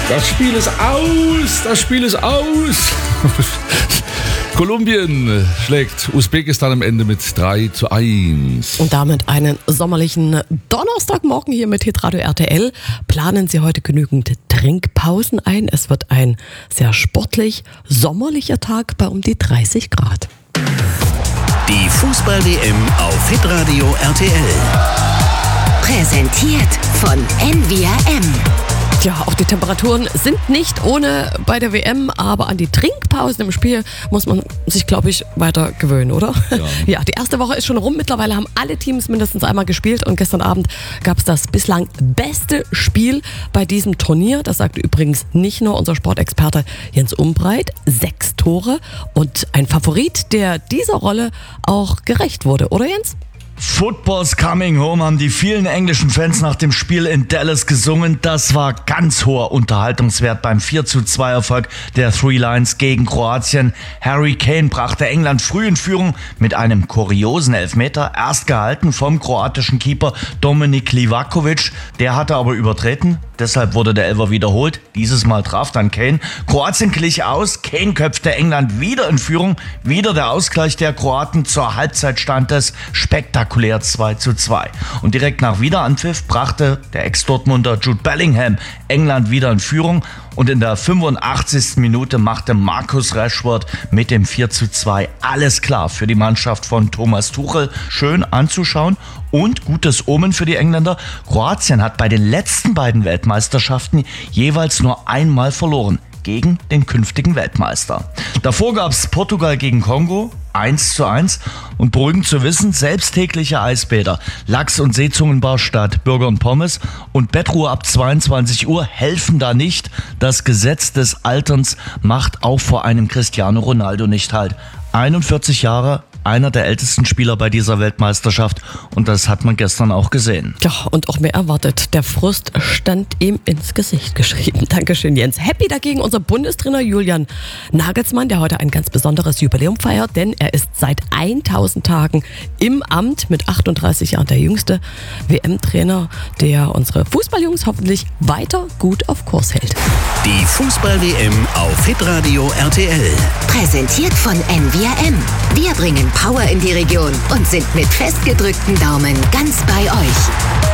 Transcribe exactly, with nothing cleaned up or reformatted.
Das Spiel ist aus, das Spiel ist aus. Kolumbien schlägt Usbekistan am Ende mit drei zu eins. Und damit einen sommerlichen Donnerstagmorgen hier mit Hitradio R T L. Planen Sie heute genügend Trinkpausen ein. Es wird ein sehr sportlich sommerlicher Tag bei um die dreißig Grad. Die Fußball-W M auf Hitradio R T L. Präsentiert von Envia M. Ja, auch die Temperaturen sind nicht ohne bei der W M, aber an die Trinkpausen im Spiel muss man sich, glaube ich, weiter gewöhnen, oder? Ja. Ja, die erste Woche ist schon rum. Mittlerweile haben alle Teams mindestens einmal gespielt und gestern Abend gab es das bislang beste Spiel bei diesem Turnier. Das sagte übrigens nicht nur unser Sportexperte Jens Umbreit. Sechs Tore und ein Favorit, der dieser Rolle auch gerecht wurde, oder Jens? Football's coming home haben die vielen englischen Fans nach dem Spiel in Dallas gesungen. Das war ganz hoher Unterhaltungswert beim vier zu zwei Erfolg der Three Lions gegen Kroatien. Harry Kane brachte England früh in Führung mit einem kuriosen Elfmeter, erst gehalten vom kroatischen Keeper Dominik Livakovic. Der hatte aber übertreten, deshalb wurde der Elfer wiederholt. Dieses Mal traf dann Kane. Kroatien glich aus, Kane köpfte England wieder in Führung. Wieder der Ausgleich der Kroaten, zur Halbzeit stand es spektakulär zwei zu zwei. Und direkt nach Wiederanpfiff brachte der Ex-Dortmunder Jude Bellingham England wieder in Führung. Und in der fünfundachtzigsten Minute machte Marcus Rashford mit dem vier zu zwei alles klar für die Mannschaft von Thomas Tuchel. Schön anzuschauen und gutes Omen für die Engländer. Kroatien hat bei den letzten beiden Weltmeisterschaften jeweils nur einmal verloren gegen den künftigen Weltmeister. Davor gab es Portugal gegen Kongo, eins zu eins. Und beruhigend zu wissen, selbsttägliche Eisbäder, Lachs- und Seezungenbar statt Burger und Pommes und Bettruhe ab zweiundzwanzig Uhr helfen da nicht. Das Gesetz des Alterns macht auch vor einem Cristiano Ronaldo nicht halt. einundvierzig Jahre, einer der ältesten Spieler bei dieser Weltmeisterschaft, und das hat man gestern auch gesehen. Ja, und auch mehr erwartet. Der Frust stand ihm ins Gesicht geschrieben. Dankeschön, Jens. Happy dagegen unser Bundestrainer Julian Nagelsmann, der heute ein ganz besonderes Jubiläum feiert, denn er ist seit tausend Tagen im Amt, mit achtunddreißig Jahren der jüngste W M-Trainer, der unsere Fußballjungs hoffentlich weiter gut auf Kurs hält. Die Fußball-W M auf Hitradio R T L. Präsentiert von Envia M. Wir bringen Power in die Region und sind mit festgedrückten Daumen ganz bei euch.